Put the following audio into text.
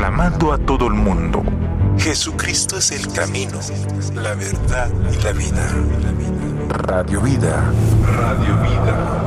proclamando a todo el mundo: Jesucristo es el camino, la verdad y la vida. Radio Vida. Radio Vida.